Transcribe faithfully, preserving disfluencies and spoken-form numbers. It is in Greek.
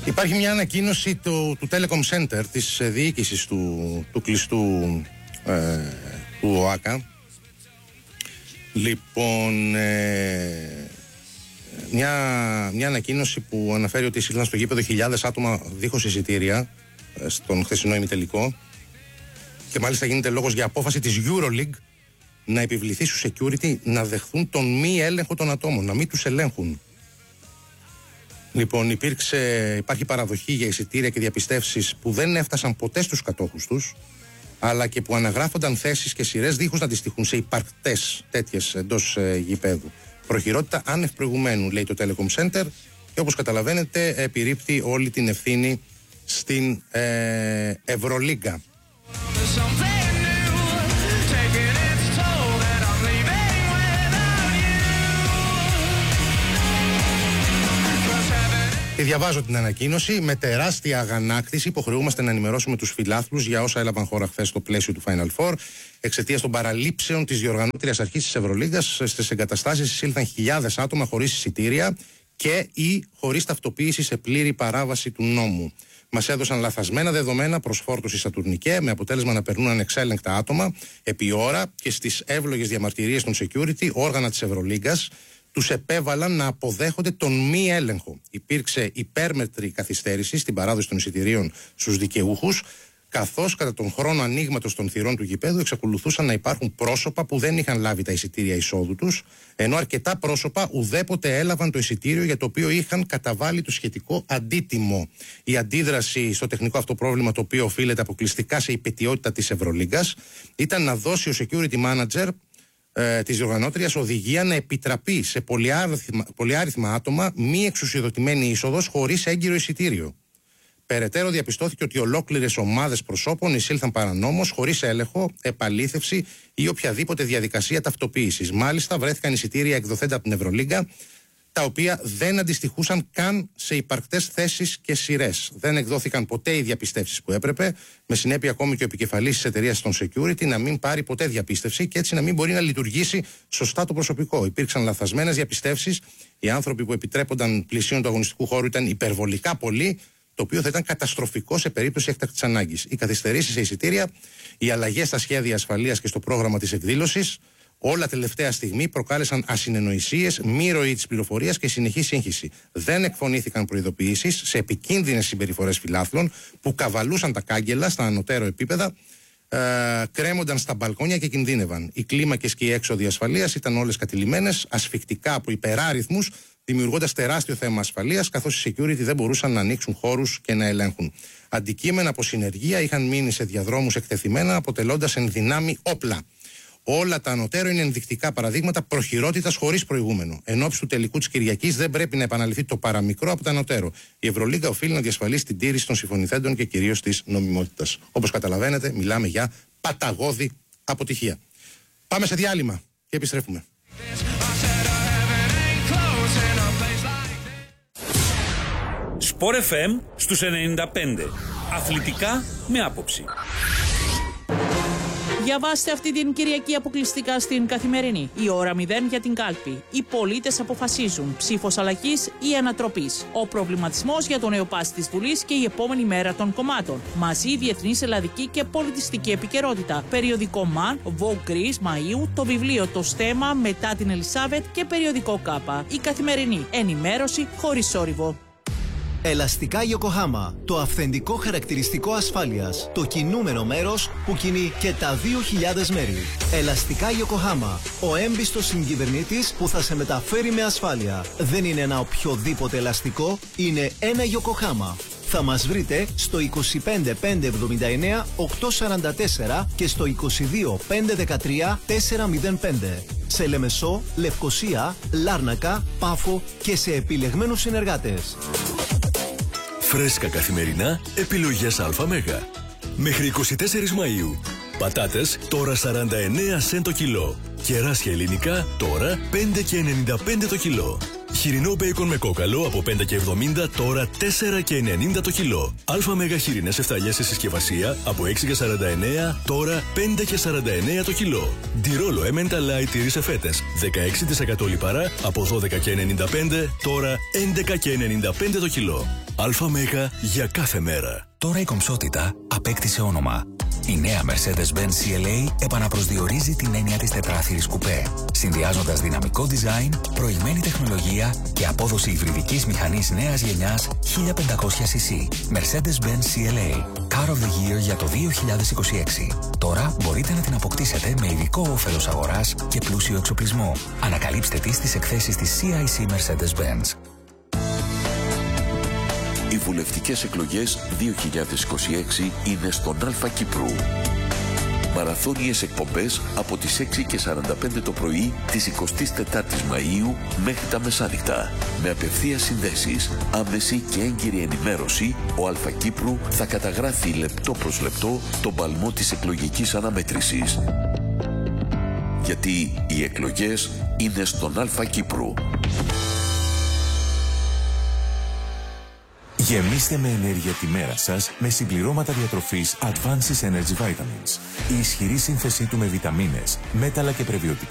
Υπάρχει μια ανακοίνωση του, του Telecom Center, της διοίκησης του, του κλειστού ε, του ΟΑΚΑ. Λοιπόν, ε, μια, μια ανακοίνωση που αναφέρει ότι εισήλθαν στο γήπεδο χιλιάδες άτομα δίχως εισιτήρια ε, στον χθεσινό ημιτελικό, και μάλιστα γίνεται λόγος για απόφαση της EuroLeague να επιβληθεί στους security να δεχθούν τον μη έλεγχο των ατόμων, να μην τους ελέγχουν. Λοιπόν, υπήρξε, υπάρχει παραδοχή για εισιτήρια και διαπιστεύσεις που δεν έφτασαν ποτέ στους κατόχους τους, αλλά και που αναγράφονταν θέσεις και σειρές δίχως να αντιστοιχούν σε υπαρκτές τέτοιες εντός ε, γηπέδου. Προχειρότητα άνευ προηγουμένου, λέει το Telecom Center, και όπως καταλαβαίνετε επιρρίπτει όλη την ευθύνη στην ε, Ευρωλίγκα. Και διαβάζω την ανακοίνωση. Με τεράστια αγανάκτηση υποχρεούμαστε να ενημερώσουμε τους φιλάθλους για όσα έλαβαν χώρα χθες στο πλαίσιο του Final Four. Εξαιτίας των παραλήψεων της διοργανώτριας αρχής της Ευρωλίγκας, στις εγκαταστάσεις εισήλθαν χιλιάδες άτομα χωρίς εισιτήρια και ή χωρίς ταυτοποίηση σε πλήρη παράβαση του νόμου. Μας έδωσαν λαθασμένα δεδομένα προς φόρτωση στα τουρνικέ, με αποτέλεσμα να περνούν ανεξέλεγκτα άτομα επί ώρα, και στις εύλογες διαμαρτυρίες των security, όργανα της Ευρωλίγκας τους επέβαλαν να αποδέχονται τον μη έλεγχο. Υπήρξε υπέρμετρη καθυστέρηση στην παράδοση των εισιτηρίων στους δικαιούχους, καθώς κατά τον χρόνο ανοίγματος των θυρών του γηπέδου εξακολουθούσαν να υπάρχουν πρόσωπα που δεν είχαν λάβει τα εισιτήρια εισόδου τους, ενώ αρκετά πρόσωπα ουδέποτε έλαβαν το εισιτήριο για το οποίο είχαν καταβάλει το σχετικό αντίτιμο. Η αντίδραση στο τεχνικό αυτό πρόβλημα, το οποίο οφείλεται αποκλειστικά σε υπαιτιότητα της Ευρωλίγκας, ήταν να δώσει ο security manager ε, της διοργανώτριας οδηγία να επιτραπεί σε πολυάριθμα, πολυάριθμα άτομα μη εξουσιοδοτημένη είσοδος χωρίς έγκυρο εισιτήριο. Περαιτέρω διαπιστώθηκε ότι ολόκληρες ομάδες προσώπων εισήλθαν παρανόμως, χωρίς έλεγχο, επαλήθευση ή οποιαδήποτε διαδικασία ταυτοποίησης. Μάλιστα, βρέθηκαν εισιτήρια εκδοθέντα από την Ευρωλίγκα, τα οποία δεν αντιστοιχούσαν καν σε υπαρκτές θέσεις και σειρές. Δεν εκδόθηκαν ποτέ οι διαπιστεύσεις που έπρεπε, με συνέπεια ακόμη και ο επικεφαλής της εταιρείας των security να μην πάρει ποτέ διαπίστευση και έτσι να μην μπορεί να λειτουργήσει σωστά το προσωπικό. Υπήρξαν λαθασμένες διαπιστεύσεις, οι άνθρωποι που επιτρέπονταν πλησίον του αγωνιστικού χώρου ήταν υπερβολικά πολλοί, το οποίο θα ήταν καταστροφικό σε περίπτωση έκτακτης ανάγκης. Οι καθυστερήσεις σε εισιτήρια, οι αλλαγές στα σχέδια ασφαλείας και στο πρόγραμμα της εκδήλωσης, όλα τελευταία στιγμή προκάλεσαν ασυνεννοησίες, μη ροή της πληροφορίας και συνεχή σύγχυση. Δεν εκφωνήθηκαν προειδοποιήσεις σε επικίνδυνες συμπεριφορές φιλάθλων που καβαλούσαν τα κάγκελα στα ανωτέρω επίπεδα, ε, κρέμονταν στα μπαλκόνια και κινδύνευαν. Οι κλίμακες και οι έξοδοι ασφαλείας ήταν όλες κατηλημμένες, ασφικτικά από υπεράριθμους, δημιουργώντας τεράστιο θέμα ασφαλείας, καθώς οι security δεν μπορούσαν να ανοίξουν χώρους και να ελέγχουν. Αντικείμενα από συνεργεία είχαν μείνει σε διαδρόμους εκτεθειμένα, αποτελώντας εν δυνάμει όπλα. Όλα τα ανωτέρω είναι ενδεικτικά παραδείγματα προχειρότητας χωρίς προηγούμενο. Εν ώψη του τελικού της Κυριακής δεν πρέπει να επαναληφθεί το παραμικρό από τα ανωτέρω. Η Ευρωλίγκα οφείλει να διασφαλίσει την τήρηση των συμφωνηθέντων και κυρίως της νομιμότητας. Όπως καταλαβαίνετε, μιλάμε για παταγώδη αποτυχία. Πάμε σε διάλειμμα και επιστρέφουμε. Sport εφ εμ στους ενενήντα πέντε. Αθλητικά με άποψη. Διαβάστε αυτή την Κυριακή αποκλειστικά στην Καθημερινή. Η ώρα μηδέν για την κάλπη. Οι πολίτες αποφασίζουν. Ψήφος αλλαγής ή ανατροπής. Ο προβληματισμός για το νέο πάση της Βουλής και η επόμενη μέρα των κομμάτων. Μαζί η διεθνής, ελλαδική και πολιτιστική επικαιρότητα. Περιοδικό ΜΑΝ, Vogue Greece Μαΐου, το βιβλίο Το Στέμα μετά την Ελισάβετ και περιοδικό Κάπα. Η Καθημερινή. Ενημέρωση χωρίς σόρυβο. Ελαστικά Yokohama, το αυθεντικό χαρακτηριστικό ασφάλειας, το κινούμενο μέρος που κινεί και τα δύο χιλιάδες μέρη. Ελαστικά Yokohama, ο έμπιστος συγκυβερνήτης που θα σε μεταφέρει με ασφάλεια. Δεν είναι ένα οποιοδήποτε ελαστικό, είναι ένα Yokohama. Θα μας βρείτε στο είκοσι πέντε πεντακόσια εβδομήντα εννέα οκτακόσια σαράντα τέσσερα και στο είκοσι δύο πεντακόσια δεκατρία τετρακόσια πέντε. Σε Λεμεσό, Λευκοσία, Λάρνακα, Πάφο και σε επιλεγμένους συνεργάτες. Φρέσκα καθημερινά, επιλογές ΑΜ. Μέχρι εικοστή τέταρτη Μαΐου. Πατάτες τώρα σαράντα εννέα σεντ το κιλό. Κεράσια ελληνικά τώρα πέντε και ενενήντα πέντε το κιλό. Χοιρινό μπέικον με κόκαλο από πέντε και εβδομήντα τώρα τέσσερα και ενενήντα το κιλό. ΑΜ χοιρινές εφταλιές σε συσκευασία από έξι και σαράντα εννέα τώρα πέντε και σαράντα εννέα το κιλό. Ντιρόλο Emmental Light τυρί σε φέτες δεκαέξι τοις εκατό λιπαρά από δώδεκα και ενενήντα πέντε τώρα έντεκα και ενενήντα πέντε το κιλό. ΑΜΕΓΑ για κάθε μέρα. Τώρα η κομψότητα απέκτησε όνομα. Η νέα Mercedes-Benz σι ελ έι επαναπροσδιορίζει την έννοια της τετράθυρης κουπέ, συνδυάζοντας δυναμικό design, προηγμένη τεχνολογία και απόδοση υβριδικής μηχανής νέας γενιάς χίλια πεντακόσια σι σι. Mercedes-Benz σι ελ έι, Car of the Year για το δύο χιλιάδες είκοσι έξι. Τώρα μπορείτε να την αποκτήσετε με ειδικό όφελος αγοράς και πλούσιο εξοπλισμό. Ανακαλύψτε τη στις εκθέσεις της σι άι σι Mercedes-Benz. Οι βουλευτικές εκλογές δύο χιλιάδες είκοσι έξι είναι στον Αλφα Κύπρου. Μαραθώνιες εκπομπές από τις έξι και σαράντα πέντε το πρωί της εικοστής τετάρτης Μαΐου μέχρι τα μεσάνυχτα. Με απευθείας συνδέσεις, άμεση και έγκυρη ενημέρωση, ο Αλφα Κύπρου θα καταγράφει λεπτό προς λεπτό τον παλμό της εκλογικής αναμέτρησης. Γιατί οι εκλογές είναι στον Αλφα Κύπρου. Γεμίστε με ενέργεια τη μέρα σας με συμπληρώματα διατροφής Advances Energy Vitamins. Η ισχυρή σύνθεσή του με βιταμίνες, μέταλλα και πρεβιωτικά